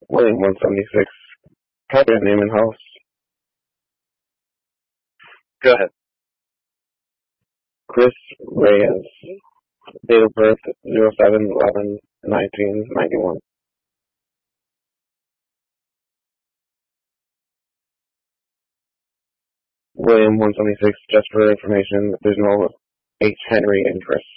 William 176. Copy of name and house. Go ahead. Chris Reyes. Date of birth 07/11/1991. William 176. Just for information, there's no H. Henry in Chris.